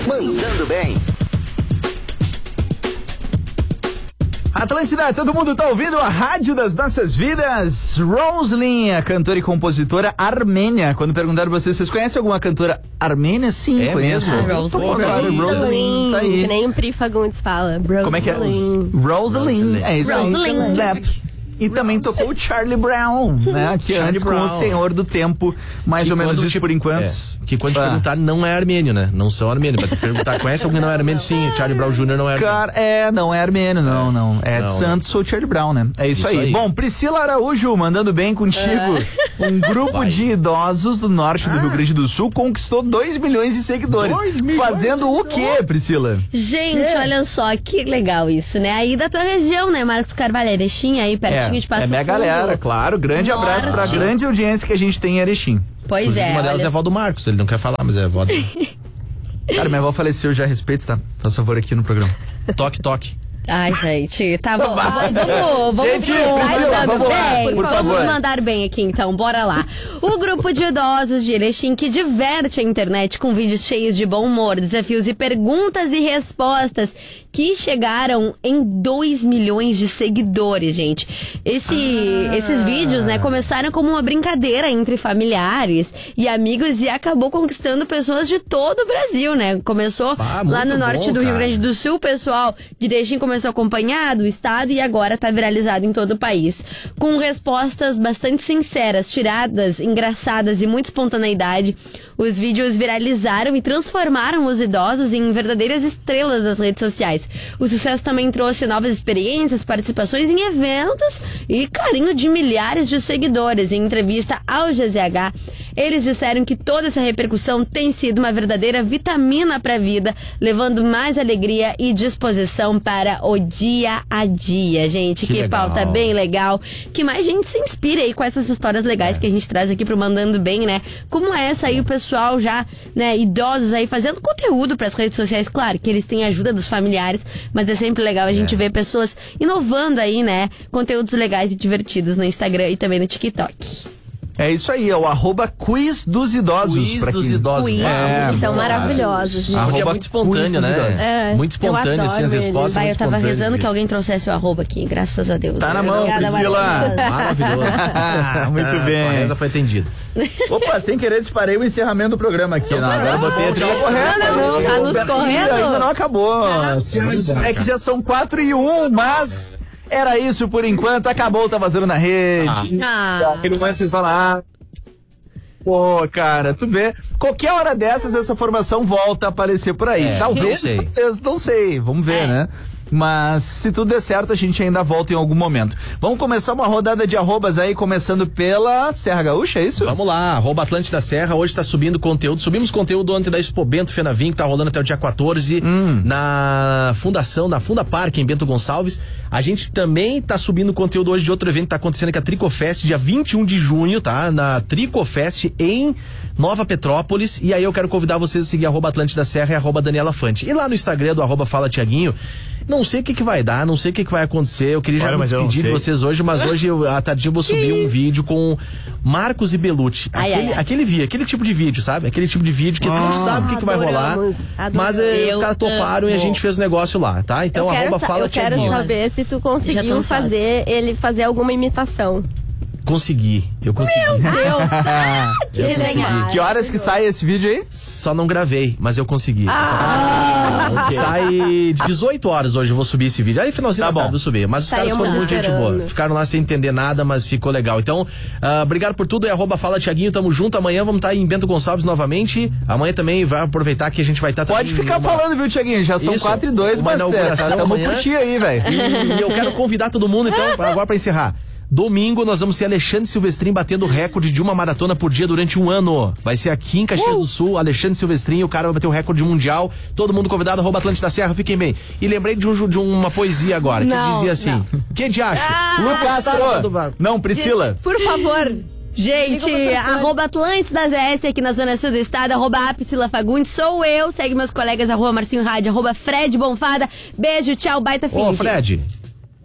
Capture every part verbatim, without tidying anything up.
Mandando bem. Atlântida, todo mundo tá ouvindo a rádio das nossas vidas. Rosalyn, a cantora e compositora armênia. Quando perguntaram pra vocês, vocês conhecem alguma cantora armênia? Sim, é conheço. mesmo? Ah, Rosalyn. Rosalyn, tá aí. Que nem o Pri Fagundes fala. Rosalyn. Como é que é? Rosalyn, é isso aí. Rosalyn. Snap. E também tocou o Charlie Brown, né? Que Charlie antes Brown. com o Senhor do Tempo, mais Que ou menos quando isso te- por enquanto. É, que quando te Ah. perguntar, não é armênio, né? Não são armênios. Pra te perguntar, conhece alguém que não é armênio? Sim, Charlie Brown Júnior não é armênio. Cara, é, não é armênio, não, não. É de Não, Santos ou Charlie Brown, né? É isso, Isso aí. aí. Bom, Priscila Araújo, mandando bem contigo. Um grupo Vai. de idosos do norte do Rio Grande do Sul conquistou dois milhões de seguidores. dois milhões Fazendo o quê, Priscila? Gente, olha só, que legal isso, né? Aí da tua região, né? Marcos Carvalho, Erechim, aí pertinho é, de Passo é minha Fundo. galera, claro. Grande Norte. abraço pra grande audiência que a gente tem em Erechim. Pois Inclusive, é, uma delas olha é a avó do Marcos, ele não quer falar, mas é a avó do... Cara, minha avó faleceu, já respeito, tá? Faz favor aqui no programa. Toque, toque. Ai, gente, tá bom. Ai, vamos, vamos Gente, pro Priscila, Ai, vamos lá, bem. por Vamos favor. mandar bem aqui, então, bora lá. O grupo de idosos de Erechim que diverte a internet com vídeos cheios de bom humor, desafios e perguntas e respostas que chegaram em dois milhões de seguidores, gente. Esse, Ah. Esses vídeos, né, começaram como uma brincadeira entre familiares e amigos e acabou conquistando pessoas de todo o Brasil, né? Começou Ah, lá no muito norte bom, do Rio cara. Grande do Sul, pessoal de Erechim começou a acompanhar do estado e agora tá viralizado em todo o país. Com respostas bastante sinceras, tiradas, engraçadas e muita espontaneidade, os vídeos viralizaram e transformaram os idosos em verdadeiras estrelas das redes sociais. O sucesso também trouxe novas experiências, participações em eventos e carinho de milhares de seguidores. Em entrevista ao G Z H, eles disseram que toda essa repercussão tem sido uma verdadeira vitamina para a vida, levando mais alegria e disposição para o dia a dia, gente. Que Que, legal. pauta bem legal. Que mais gente se inspire aí com essas histórias legais que a gente traz aqui pro Mandando Bem, né? Como essa aí, o pessoal já, né, idosos aí fazendo conteúdo pras redes sociais. Claro que eles têm a ajuda dos familiares, mas é sempre legal a gente ver pessoas inovando aí, né? Conteúdos legais e divertidos no Instagram e também no TikTok. É isso aí, é o arroba quiz dos idosos. Quiz pra dos quem- idosos. Quiz, É, são muito maravilhosos, gente. Porque é Arroba muito espontâneo, quiz dos né? idosos. É, Muito espontâneo, eu assim, as adoro respostas Vai, muito eu tava espontâneas. rezando que alguém trouxesse o arroba aqui, graças a Deus. Tá na mão, Obrigada, Priscila. maravilhoso. Maravilhoso. Muito Sua bem. reza foi atendida. Opa, sem querer disparei o encerramento do programa aqui. Não, agora eu botei a trilha correta. Não, não, tá nos Ih, correndo? Ainda não acabou. É que já são quatro e um, mas era isso por enquanto. Acabou, tá vazando na rede. Ah. Aquele momento vocês falam, ah, pô, cara, tu vê, qualquer hora dessas essa formação volta a aparecer por aí. É, talvez, não sei. talvez, não sei, vamos ver, É. né? Mas se tudo der certo, a gente ainda volta em algum momento. Vamos começar uma rodada de arrobas aí, começando pela Serra Gaúcha, é isso? Vamos lá, arroba Atlântida Serra, hoje tá subindo conteúdo, subimos conteúdo ontem da Expo Bento Fenavim, que tá rolando até o dia quatorze, Hum. na fundação, na Funda Parque, em Bento Gonçalves. A gente também tá subindo conteúdo hoje de outro evento que tá acontecendo, que é a Tricofest, dia vinte e um de junho, tá? Na Tricofest em Nova Petrópolis, e aí eu quero convidar vocês a seguir arroba Atlântida Serra e arroba Daniela Fante. E lá no Instagram do arroba Fala Tiaguinho, não sei o que que vai dar, não sei o que que vai acontecer, eu queria já Olha, me mas eu não despedir de sei. vocês hoje, mas hoje eu, à tarde eu vou subir um vídeo com Marcos e Belucci. Ai, Aquele, ai, ai. aquele vídeo, aquele tipo de vídeo, sabe? Aquele tipo de vídeo que tu não sabe o que, que vai rolar, Adoramos, mas adoramos. eh, os caras toparam e a amo. gente fez o negócio lá, tá? Então eu quero, arroba sa- Fala eu quero Tiaguinho. saber se tu Já tô conseguiu ansiosa. fazer ele fazer alguma imitação. Consegui, eu consegui. Que Eu consegui. legal. Que horas que sai esse vídeo aí? Só não gravei, mas eu consegui. Ah, Sai de dezoito horas hoje, eu vou subir esse vídeo. Aí finalzinho Tá da bom. tarde eu vou subir. Mas os caras Saímos foram muito gente esperando. boa. Ficaram lá sem entender nada, mas ficou legal. Então, ah, obrigado por tudo. É arroba Fala Tiaguinho, tamo junto. Amanhã vamos estar em Bento Gonçalves novamente. Amanhã também vai aproveitar que a gente vai estar Pode ficar falando, viu, Tiaguinho? Já são Isso, quatro e dois, uma mas é, tá, inauguração tamo amanhã. por ti aí, velho. E eu quero convidar todo mundo, então, pra- agora pra encerrar. Domingo nós vamos ser Alexandre Silvestrin batendo o recorde de uma maratona por dia durante um ano. Vai ser aqui em Caxias do Sul, Alexandre Silvestrin, o cara vai bater o recorde mundial. Todo mundo convidado, arroba Atlântida Serra, fiquem bem. E lembrei de, um, de uma poesia agora, que Não, dizia assim, que de acha? Lucas, Castro. não, Priscila. Por favor. Gente, arroba Atlântidas S aqui na Zona Sul do Estado, arroba a Priscila Fagundes, sou eu, segue meus colegas, arroba Marcinho Rádio, arroba Fred Bonfada, beijo, tchau, baita fim. Ô, Fred,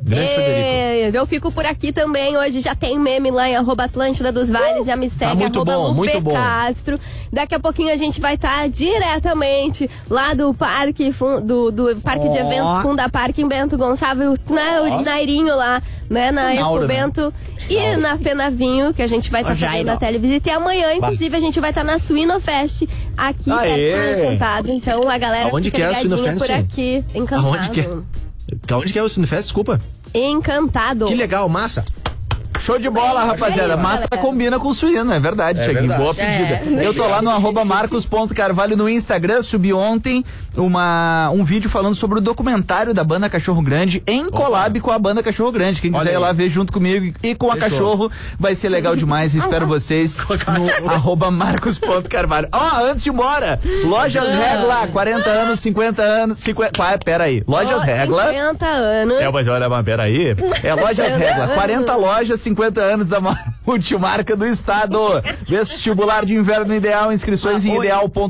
Grande Frederico. Eu fico por aqui também. Hoje já tem meme lá em arroba Atlântida dos Vales. Já me segue, Tá muito arroba bom, Lu muito P. bom. Castro. Daqui a pouquinho a gente vai estar diretamente lá do parque, fun- do, do parque de Ó. eventos Funda Parque em Bento Gonçalves, na Urinairinho lá, né? Na Expo Nauro, né? Bento e na Fenavinho, que a gente vai estar Ó, fazendo Jairo. a televisita. E amanhã, inclusive, a gente vai estar na Suinofest, aqui Aê. pertinho de Encantado. Então a galera Aonde fica que é a ligadinha Suinofest? por aqui. Encantado. Aonde que é? Aonde que é o Cinefest? Desculpa. Encantado. Que legal, massa. Show de bola, rapaziada. É isso, Massa galera. combina com suíno, é verdade, É Thiaguinho. verdade. Boa pedida. Eu tô lá no arroba marcos.carvalho no Instagram. Subi ontem uma, um vídeo falando sobre o documentário da banda Cachorro Grande em collab com a banda Cachorro Grande. Quem Olha quiser ir aí. lá ver junto comigo e com a Fechou. Cachorro, vai ser legal demais. Espero vocês no arroba marcos.carvalho. Ó, antes de ir embora, Lojas Regla, quarenta anos, cinquenta anos, cinquenta... Ah, pera aí. Lojas Ó, Regla... cinquenta anos. É, mas olha, mas peraí. É Lojas Regla, quarenta lojas, cinquenta anos da maior multimarca do estado. Vestibular de inverno ideal, inscrições em ideal ponto